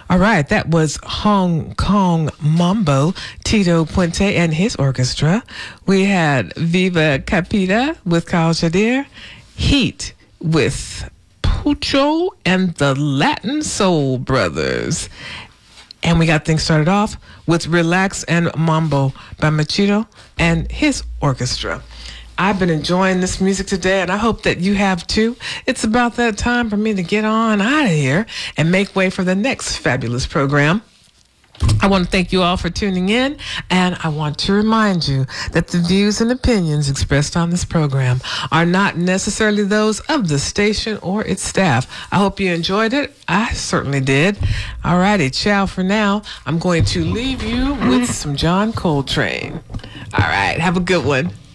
All right, that was Hong Kong Mambo, Tito Puente and his orchestra. We had Viva Capita with Kyle Shadir, Heat with Pucho and the Latin Soul Brothers. And we got things started off with Relax and Mambo by Machito and his orchestra. I've been enjoying this music today, and I hope that you have too. It's about that time for me to get on out of here and make way for the next fabulous program. I want to thank you all for tuning in, and I want to remind you that the views and opinions expressed on this program are not necessarily those of the station or its staff. I hope you enjoyed it. I certainly did. All righty, ciao for now. I'm going to leave you with some John Coltrane. All right, have a good one.